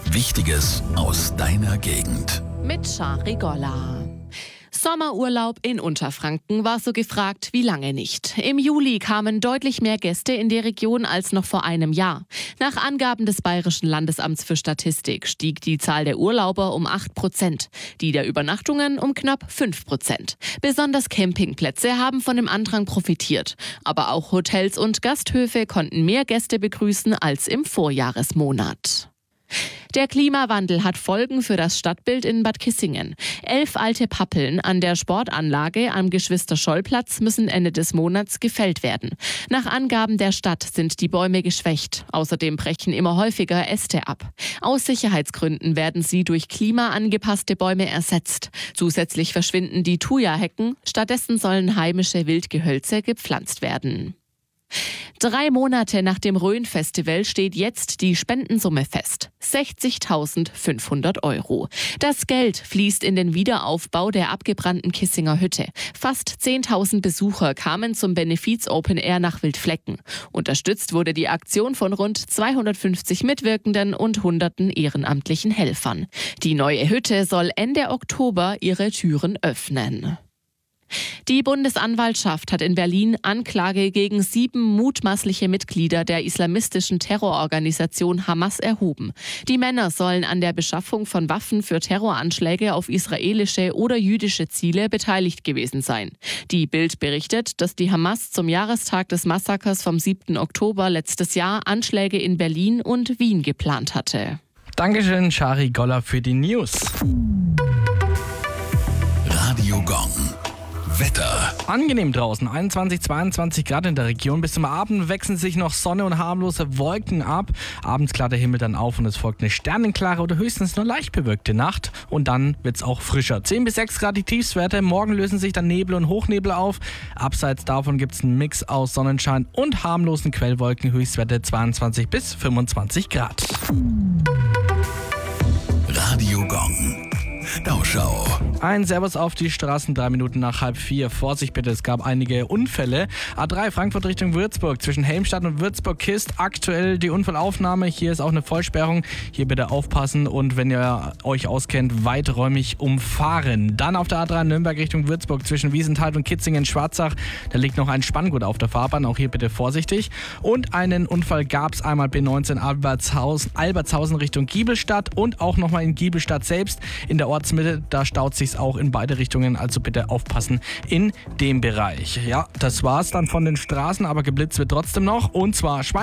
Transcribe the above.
Wichtiges aus deiner Gegend. Mit Shari Golla. Sommerurlaub in Unterfranken war so gefragt wie lange nicht. Im Juli kamen deutlich mehr Gäste in die Region als noch vor einem Jahr. Nach Angaben des Bayerischen Landesamts für Statistik stieg die Zahl der Urlauber um 8%, die der Übernachtungen um knapp 5%. Besonders Campingplätze haben von dem Andrang profitiert. Aber auch Hotels und Gasthöfe konnten mehr Gäste begrüßen als im Vorjahresmonat. Der Klimawandel hat Folgen für das Stadtbild in Bad Kissingen. 11 alte Pappeln an der Sportanlage am Geschwister-Scholl-Platz müssen Ende des Monats gefällt werden. Nach Angaben der Stadt sind die Bäume geschwächt. Außerdem brechen immer häufiger Äste ab. Aus Sicherheitsgründen werden sie durch klimaangepasste Bäume ersetzt. Zusätzlich verschwinden die Thuja-Hecken. Stattdessen sollen heimische Wildgehölze gepflanzt werden. 3 Monate nach dem Rhön-Festival steht jetzt die Spendensumme fest. 60.500 €. Das Geld fließt in den Wiederaufbau der abgebrannten Kissinger Hütte. Fast 10.000 Besucher kamen zum Benefiz Open Air nach Wildflecken. Unterstützt wurde die Aktion von rund 250 Mitwirkenden und hunderten ehrenamtlichen Helfern. Die neue Hütte soll Ende Oktober ihre Türen öffnen. Die Bundesanwaltschaft hat in Berlin Anklage gegen 7 mutmaßliche Mitglieder der islamistischen Terrororganisation Hamas erhoben. Die Männer sollen an der Beschaffung von Waffen für Terroranschläge auf israelische oder jüdische Ziele beteiligt gewesen sein. Die Bild berichtet, dass die Hamas zum Jahrestag des Massakers vom 7. Oktober letztes Jahr Anschläge in Berlin und Wien geplant hatte. Dankeschön, Shari Golla, für die News. Radio Gong. Wetter. Angenehm draußen, 21, 22 Grad in der Region. Bis zum Abend wechseln sich noch Sonne und harmlose Wolken ab. Abends klart der Himmel dann auf und es folgt eine sternenklare oder höchstens nur leicht bewölkte Nacht. Und dann wird es auch frischer. 10 bis 6 Grad die Tiefstwerte. Morgen lösen sich dann Nebel und Hochnebel auf. Abseits davon gibt es einen Mix aus Sonnenschein und harmlosen Quellwolken. Höchstwerte 22 bis 25 Grad. Radio Gong. Stauschau. Ein Servus auf die Straßen, 3 Minuten nach 3:30. Vorsicht bitte, es gab einige Unfälle. A3 Frankfurt Richtung Würzburg, zwischen Helmstadt und Würzburg-Kist. Aktuell die Unfallaufnahme, hier ist auch eine Vollsperrung. Hier bitte aufpassen und wenn ihr euch auskennt, weiträumig umfahren. Dann auf der A3 Nürnberg Richtung Würzburg, zwischen Wiesenthal und Kitzingen-Schwarzach. Da liegt noch ein Spanngurt auf der Fahrbahn, auch hier bitte vorsichtig. Und einen Unfall gab es einmal B19 Albertshausen Richtung Giebelstadt und auch nochmal in Giebelstadt selbst in der Ortsmitte, da staut sich's auch in beide Richtungen, also bitte aufpassen in dem Bereich. Ja, das war's dann von den Straßen, aber geblitzt wird trotzdem noch, und zwar